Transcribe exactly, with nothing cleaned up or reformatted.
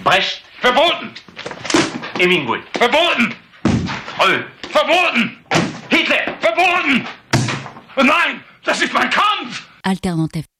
Brecht. Verboten. Hemingway. Verboten. Freud. Verboten. Hitler. Verboten. Nein, das ist mein Kampf. Alternative.